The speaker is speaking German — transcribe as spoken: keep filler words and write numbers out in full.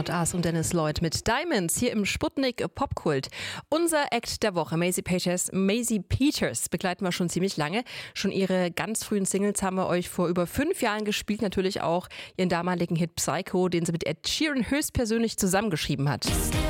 Not Us und Dennis Lloyd mit Diamonds hier im Sputnik Popkult. Unser Act der Woche, Maisie Peters, Maisie Peters, begleiten wir schon ziemlich lange. Schon ihre ganz frühen Singles haben wir euch vor über fünf Jahren gespielt. Natürlich auch ihren damaligen Hit Psycho, den sie mit Ed Sheeran höchstpersönlich zusammengeschrieben hat.